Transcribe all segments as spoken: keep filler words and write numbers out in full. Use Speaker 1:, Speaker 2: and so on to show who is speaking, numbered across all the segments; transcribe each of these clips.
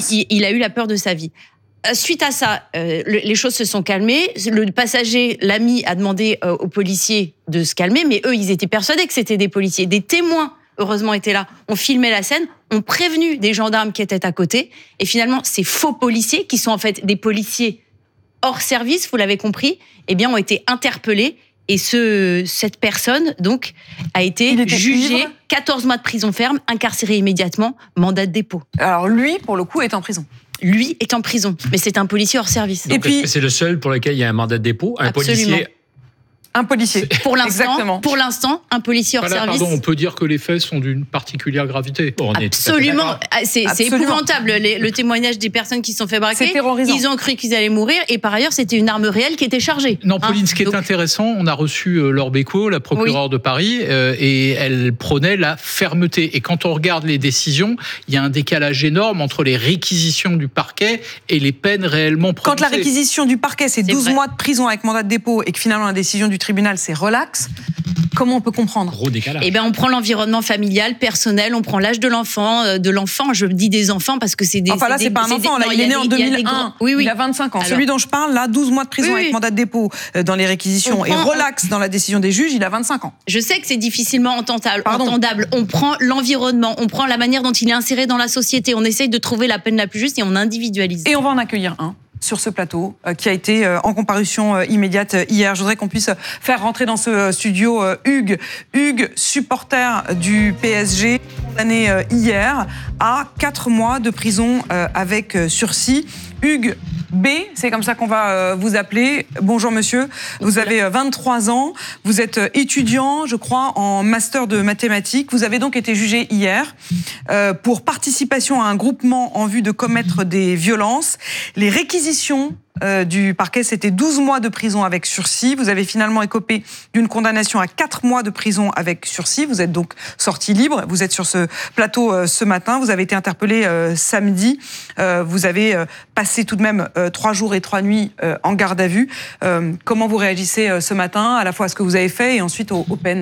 Speaker 1: il, il a eu la peur de sa vie. Suite à ça, euh, le, les choses se sont calmées. Le passager, l'ami, a demandé euh, aux policiers de se calmer, mais eux, ils étaient persuadés que c'était des policiers. Des témoins, heureusement, étaient là. On filmait la scène, on prévenu des gendarmes qui étaient à côté. Et finalement, ces faux policiers, qui sont en fait des policiers hors service, vous l'avez compris, eh bien, ont été interpellés. Et ce, cette personne, donc, a été jugée, libre. quatorze mois de prison ferme, incarcérée immédiatement, mandat de dépôt.
Speaker 2: Alors lui, pour le coup, est en prison.
Speaker 1: Lui est en prison, mais c'est un policier hors service.
Speaker 3: Donc, et puis, c'est le seul pour lequel il y a un mandat de dépôt, un
Speaker 1: absolument.
Speaker 3: policier.
Speaker 2: Un policier.
Speaker 1: Pour l'instant, pour l'instant, un policier hors
Speaker 4: voilà,
Speaker 1: service.
Speaker 4: Pardon, on peut dire que les faits sont d'une particulière gravité.
Speaker 1: Bon, on absolument. Est c'est, c'est épouvantable. Les, le témoignage des personnes qui se sont fait braquer.
Speaker 2: C'est terrorisant.
Speaker 1: Ils ont cru qu'ils allaient mourir et par ailleurs, c'était une arme réelle qui était chargée.
Speaker 4: Non, Pauline, hein, ce qui
Speaker 1: donc...
Speaker 4: est intéressant, on a reçu euh, Laure Bécaud, la procureure oui. de Paris, euh, et elle prônait la fermeté. Et quand on regarde les décisions, il y a un décalage énorme entre les réquisitions du parquet et les peines réellement prononcées.
Speaker 2: Quand la réquisition du parquet, c'est, c'est douze vrai. mois de prison avec mandat de dépôt et que finalement la décision du tribunal, c'est relax. Comment on peut comprendre ?
Speaker 4: Gros décalage.
Speaker 1: Eh ben, on prend l'environnement familial, personnel, on prend l'âge de l'enfant, de l'enfant. Je dis des enfants parce que c'est des.
Speaker 2: Enfin là, c'est,
Speaker 1: c'est
Speaker 2: pas un enfant.
Speaker 1: Des,
Speaker 2: là, non, il est né en deux mille un.
Speaker 1: Oui, oui.
Speaker 2: Il a vingt-cinq ans. Alors, celui dont je parle, là, douze mois de prison oui, avec oui. mandat de dépôt dans les réquisitions prend, et relax dans la décision des juges. Il a vingt-cinq ans.
Speaker 1: Je sais que c'est difficilement entendable. entendable. On prend l'environnement, on prend la manière dont il est inséré dans la société. On essaye de trouver la peine la plus juste et on individualise.
Speaker 2: Et on va en accueillir un sur ce plateau, euh, qui a été euh, en comparution euh, immédiate euh, hier. Je voudrais qu'on puisse faire rentrer dans ce euh, studio euh, Hugues. Hugues, supporter du P S G, condamné euh, hier à quatre mois de prison euh, avec euh, sursis. Hugues B, c'est comme ça qu'on va euh, vous appeler. Bonjour monsieur, vous avez euh, vingt-trois ans, vous êtes euh, étudiant, je crois, en master de mathématiques. Vous avez donc été jugé hier euh, pour participation à un groupement en vue de commettre des violences. Les réquisitions Euh, du parquet, c'était douze mois de prison avec sursis. Vous avez finalement écopé d'une condamnation à quatre mois de prison avec sursis. Vous êtes donc sorti libre. Vous êtes sur ce plateau euh, ce matin. Vous avez été interpellé euh, samedi. Euh, vous avez euh, passé tout de même euh, trois jours et trois nuits euh, en garde à vue. Euh, comment vous réagissez euh, ce matin, à la fois à ce que vous avez fait et ensuite aux, aux peines ?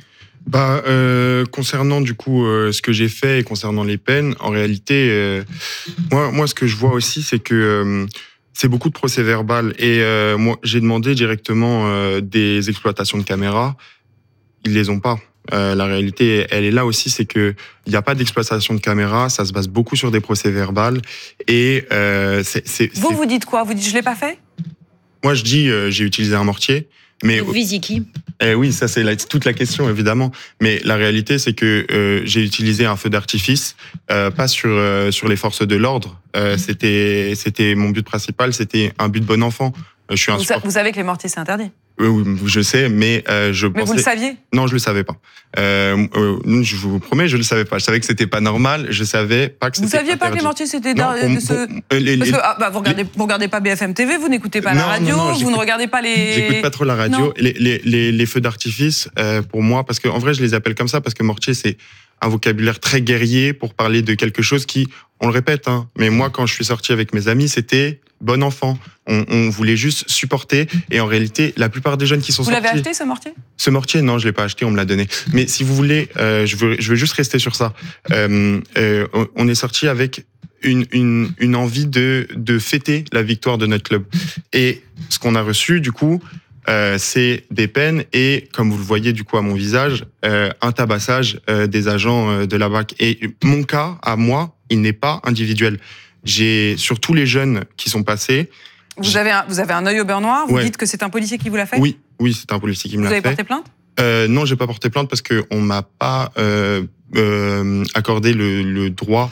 Speaker 5: Bah, euh, concernant du coup euh, ce que j'ai fait et concernant les peines, en réalité, euh, moi, moi, ce que je vois aussi, c'est que euh, c'est beaucoup de procès-verbal et euh, moi j'ai demandé directement euh, des exploitations de caméras, ils les ont pas. Euh, la réalité, elle est là aussi, c'est que il y a pas d'exploitation de caméras, ça se base beaucoup sur des procès-verbal et euh, c'est, c'est,
Speaker 2: vous
Speaker 5: c'est...
Speaker 2: vous dites quoi ? Vous dites je l'ai pas fait ?
Speaker 5: Moi je dis euh, j'ai utilisé un mortier. Mais
Speaker 1: vous visez qui ?
Speaker 5: Eh oui, ça c'est la, toute la question évidemment. Mais la réalité c'est que euh, j'ai utilisé un feu d'artifice, euh, pas sur euh, sur les forces de l'ordre. Euh, c'était c'était mon but principal, c'était un but de bon enfant. Je suis un
Speaker 2: vous,
Speaker 5: sport...
Speaker 2: vous savez que les mortiers c'est interdit.
Speaker 5: Euh, oui, je sais, mais euh, je.
Speaker 2: Mais
Speaker 5: pensais...
Speaker 2: vous le saviez ?
Speaker 5: Non, je le savais pas. Euh, euh, je vous promets, je le savais pas. Je savais que c'était pas normal. Je savais pas que c'était.
Speaker 2: Vous saviez
Speaker 5: interdit.
Speaker 2: pas que les mortiers c'était
Speaker 5: non,
Speaker 2: de
Speaker 5: pour,
Speaker 2: ce.
Speaker 5: Pour, les,
Speaker 2: Parce
Speaker 5: les...
Speaker 2: que ah, bah, vous regardez, les... vous regardez pas B F M T V, vous n'écoutez pas
Speaker 5: non,
Speaker 2: la radio,
Speaker 5: non, non,
Speaker 2: vous ne regardez pas les.
Speaker 5: J'écoute pas trop la radio. Les, les, les, les feux d'artifice, euh, pour moi, parce que en vrai, je les appelle comme ça parce que mortier, c'est un vocabulaire très guerrier pour parler de quelque chose qui, on le répète, hein, mais moi, quand je suis sorti avec mes amis, c'était bon enfant. On, on voulait juste supporter. Et en réalité, la plupart des jeunes qui sont
Speaker 2: vous
Speaker 5: sortis...
Speaker 2: Vous l'avez acheté, ce mortier ?
Speaker 5: Ce mortier, non, je l'ai pas acheté, on me l'a donné. Mais si vous voulez, euh, je veux, je veux juste rester sur ça. Euh, euh, on est sorti avec une, une, une envie de, de fêter la victoire de notre club. Et ce qu'on a reçu, du coup, Euh, c'est des peines et, comme vous le voyez du coup à mon visage, euh, un tabassage euh, des agents euh, de la B A C. Et mon cas, à moi, il n'est pas individuel. J'ai, sur tous les jeunes qui sont passés...
Speaker 2: Vous avez un, vous avez un œil au beurre noir, vous
Speaker 5: ouais.
Speaker 2: dites que c'est un policier qui vous l'a fait ?
Speaker 5: Oui, oui, c'est un policier qui me
Speaker 2: vous
Speaker 5: l'a fait.
Speaker 2: Vous avez porté plainte ?
Speaker 5: euh, Non, j'ai pas porté plainte parce qu'on m'a pas euh, euh, accordé le, le droit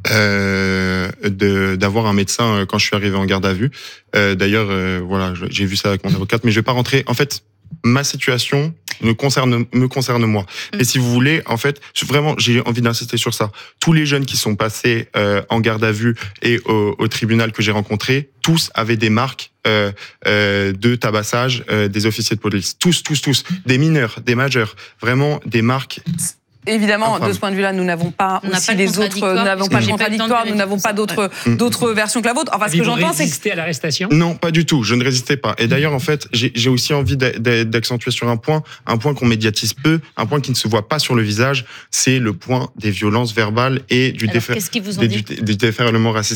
Speaker 5: Euh, de d'avoir un médecin quand je suis arrivé en garde à vue. Euh, d'ailleurs, euh, voilà, j'ai vu ça avec mon avocate, mais je vais pas rentrer. En fait, ma situation me concerne me concerne moi. Mmh. Et si vous voulez, en fait, vraiment, j'ai envie d'insister sur ça. Tous les jeunes qui sont passés euh, en garde à vue et au, au tribunal que j'ai rencontré, tous avaient des marques euh, euh, de tabassage euh, des officiers de police. Tous, tous, tous, des mineurs, des majeurs, vraiment des marques.
Speaker 2: Évidemment,
Speaker 5: enfin,
Speaker 2: de ce point de vue-là, nous n'avons pas
Speaker 1: on
Speaker 2: aussi
Speaker 1: pas
Speaker 2: les autres, nous n'avons pas le contradictoire, nous n'avons pas d'autres,
Speaker 5: ouais.
Speaker 2: d'autres versions que la vôtre. Enfin, ce que j'entends, c'est
Speaker 3: résisté à l'arrestation ?
Speaker 5: Non, pas du tout. Je ne résistais pas. Et d'ailleurs, en fait, j'ai, j'ai aussi envie d'accentuer sur un point, un point qu'on médiatise peu, un point qui ne se voit pas sur le visage, c'est le point des violences verbales et du,
Speaker 1: Alors,
Speaker 5: défer...
Speaker 1: qu'est-ce qu'ils vous ont dit ?
Speaker 5: du, du déferlement raciste.